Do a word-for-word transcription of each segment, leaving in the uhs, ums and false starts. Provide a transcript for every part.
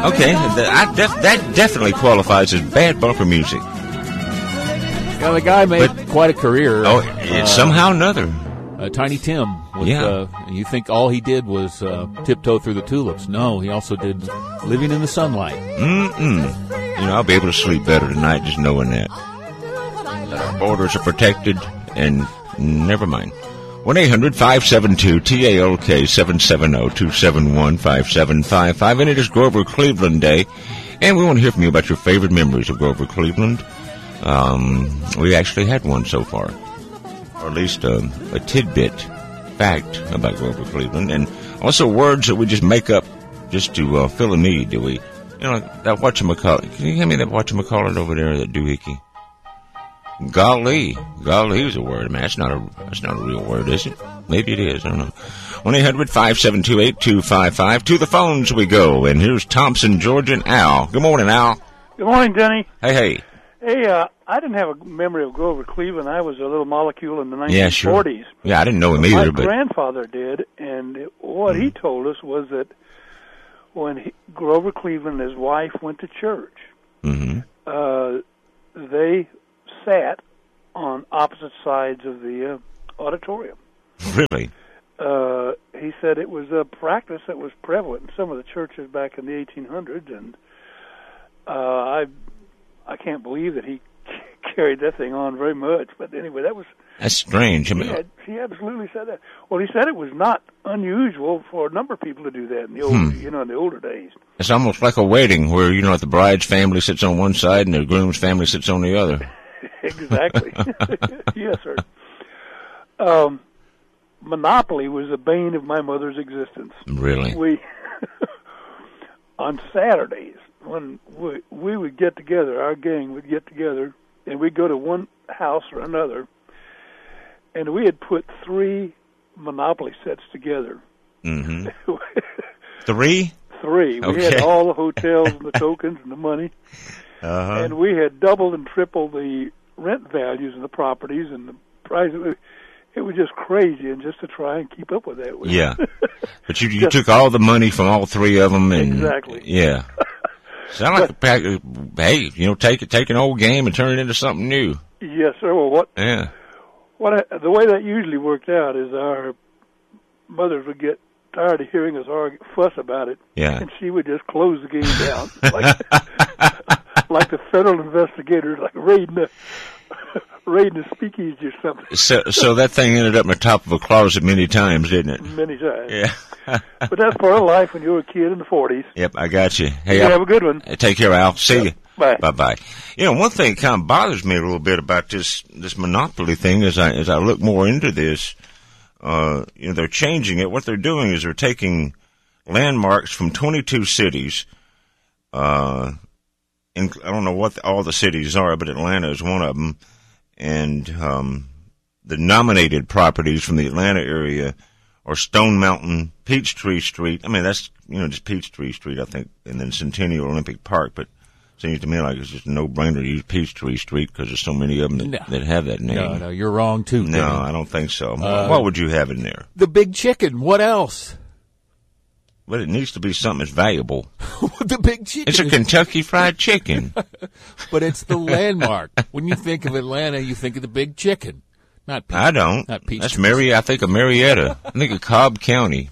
Okay, the, I def, that definitely qualifies as bad bumper music. Yeah, the guy made but, quite a career. Oh, uh, somehow or another. Uh, Tiny Tim. Was, yeah. Uh, you think all he did was uh, tiptoe through the tulips. No, he also did Living in the Sunlight. Mm-mm. You know, I'll be able to sleep better tonight just knowing that. That our borders are protected, and never mind. one eight hundred five seven two T A L K seven seven zero two seven one five seven five five. And it is Grover Cleveland Day, and we want to hear from you about your favorite memories of Grover Cleveland. Um, we actually had one so far, or at least a, a tidbit fact about Grover Cleveland, and also words that we just make up just to uh, fill a need. Do we? You know, that whatchamacallit. Can you hand me that whatchamacallit over there, that doohickey? Golly, golly is a word. Man, that's not a that's not a real word, is it? Maybe it is. I don't know. One eight hundred five seven two eight two five five. To the phones we go, and here's Thompson, Georgia, and Al. Good morning, Al. Good morning, Denny. Hey, hey. Hey, uh, I didn't have a memory of Grover Cleveland. I was a little molecule in the nineteen forties. Yeah, sure. Yeah, I didn't know him either. My but grandfather did, and it, what mm-hmm. he told us was that when he, Grover Cleveland and his wife went to church, mm-hmm. uh, they sat on opposite sides of the uh, auditorium. Really? Uh, he said it was a practice that was prevalent in some of the churches back in the eighteen hundreds, and uh, I I can't believe that he carried that thing on very much. But anyway, that was... That's strange. I mean, he, had, he absolutely said that. Well, he said it was not unusual for a number of people to do that in the old, hmm. you know, in the older days. It's almost like a wedding where, you know, the bride's family sits on one side and the groom's family sits on the other. Exactly. Yes, sir. Um, Monopoly was the bane of my mother's existence. Really? We, on Saturdays, when we, we would get together, our gang would get together, and we'd go to one house or another, and we had put three Monopoly sets together. Mm-hmm. Three? Three. We okay. had all the hotels and the tokens and the money, uh-huh. and we had doubled and tripled the rent values of the properties and the price. It was just crazy, and just to try and keep up with that. Yeah, but you you took all the money from all three of them, and exactly. Yeah, sound like but, a, hey, you know, take it, take an old game and turn it into something new. Yes, sir. Well, what? Yeah. What I, the way that usually worked out is our mothers would get tired of hearing us argue, fuss about it, yeah, and she would just close the game down, like, like the federal investigators, like raiding the. raiding the speakeasy or something. So, so that thing ended up in the top of a closet many times, didn't it? Many times. Yeah. But that's part of life when you were a kid in the forties. Yep, I got you. Hey, you have a good one. Take care, Al. See yep. you. Bye. Bye. Bye. You know, one thing that kind of bothers me a little bit about this this Monopoly thing as I as I look more into this. Uh, you know, they're changing it. What they're doing is they're taking landmarks from twenty-two cities. Uh, in, I don't know what the, all the cities are, but Atlanta is one of them. And um, the nominated properties from the Atlanta area are Stone Mountain, Peachtree Street. I mean, that's, you know, just Peachtree Street, I think, and then Centennial Olympic Park. But it seems to me like it's just a no-brainer to use Peachtree Street because there's so many of them that, no. that have that name. No, no, you're wrong, too. No, Denny. I don't think so. Uh, what would you have in there? The Big Chicken. What else? But it needs to be something that's valuable. The Big Chicken. It's a Kentucky Fried Chicken. But it's the landmark. When you think of Atlanta, you think of the Big Chicken. Not Peach, I don't. Not Peach That's Mary. I think of Marietta. I think of Cobb County.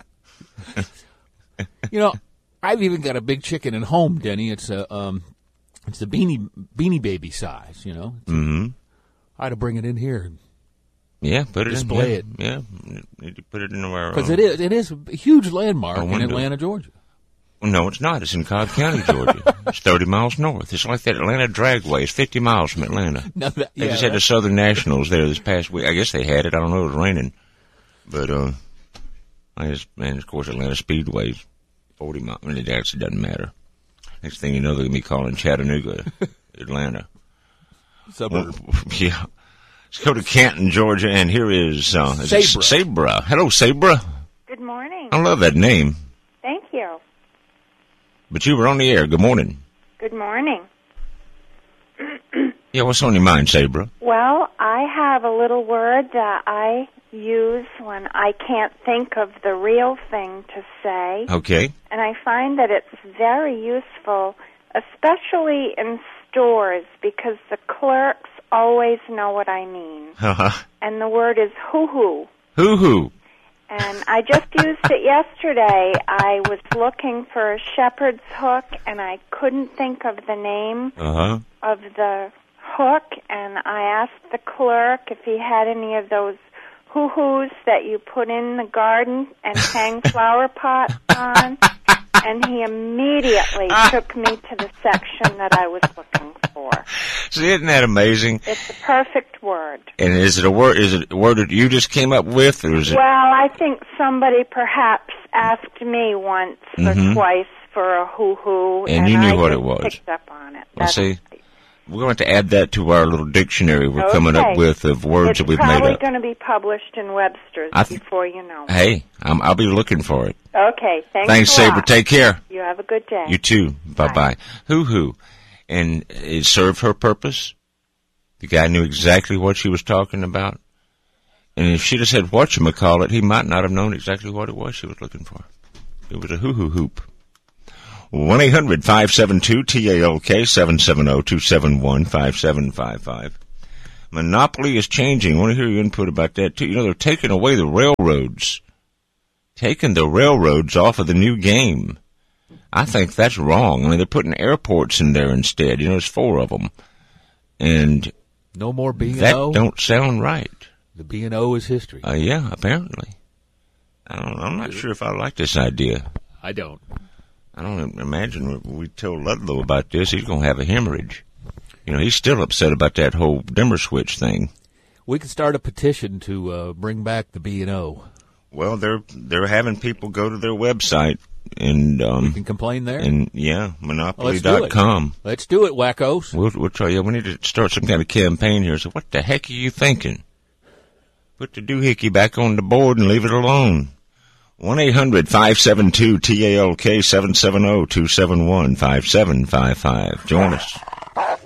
You know, I've even got a Big Chicken at home, Denny. It's a um, it's the Beanie Beanie Baby size. You know. Mm-hmm. I had to bring it in here. And Yeah, put it display in. Yeah, it. Yeah, need to put it in our. Because it is it is a huge landmark in Atlanta, Georgia. Well, no, it's not. It's in Cobb County, Georgia. It's thirty miles north. It's like that Atlanta Dragway. It's fifty miles from Atlanta. No, that, they yeah, just had the Southern Nationals there this past week. I guess they had it. I don't know. It was raining, but uh, I guess, man, of course, Atlanta Speedway's forty miles. I mean, it actually doesn't matter. Next thing you know, they're gonna be calling Chattanooga, Atlanta. Suburb. Well, yeah. Let's go to Canton, Georgia, and here is, uh, is Sabra. Sabra. Hello, Sabra. Good morning. I love that name. Thank you. But you were on the air. Good morning. Good morning. Yeah, what's on your mind, Sabra? Well, I have a little word that I use when I can't think of the real thing to say. Okay. And I find that it's very useful, especially in stores, because the clerks always know what I mean. Uh-huh. And the word is hoo-hoo. Hoo-hoo. And I just used it yesterday. I was looking for a shepherd's hook, and I couldn't think of the name Uh-huh. of the hook, and I asked the clerk if he had any of those hoo-hoos that you put in the garden and hang flower pots on, and he immediately took me to the section that I was looking for. See, isn't that amazing? It's a perfect word. And is it a word? Is it a word that you just came up with, or is it? Well, I think somebody perhaps asked me once Mhm. or twice for a hoo-hoo, And you knew I what just it was. picked up on it. Well, That's see, right. we're going to add that to our little dictionary we're coming Okay. up with of words It's that we've made probably up. going to be published in Webster's I th- before you know it. Hey, I'm, I'll be looking for it. Okay, thanks Thanks, a Saber. lot. Take care. You have a good day. You too. Bye-bye. Hoo-hoo. And it served her purpose. The guy knew exactly what she was talking about. And if she'd have said whatchamacallit, he might not have known exactly what it was she was looking for. It was a hoo-hoo hoop. one eight hundred five seven two T A L K, seven seven zero two seven one five seven five five. Monopoly is changing. I want to hear your input about that, too. You know, they're taking away the railroads. Taking the railroads off of the new game. I think that's wrong. I mean, they're putting airports in there instead. You know, there's four of them. And No more B and that O. don't sound right. The B and O is history. Uh, yeah, apparently. I don't, I'm not sure if I like this idea. I don't. I don't imagine if we tell Ludlow about this, he's going to have a hemorrhage. You know, he's still upset about that whole dimmer switch thing. We could start a petition to uh, bring back the B and O. Well, they're they're having people go to their website and um You can complain there. and yeah, Well, monopoly let's do dot it. com. Let's do it, wackos. We'll we'll try. Yeah, we need to start some kind of campaign here. So what the heck are you thinking? Put the doohickey back on the board and leave it alone. One eight hundred five seven two T A L K, seven seven zero two seven one five seven five five. Join us.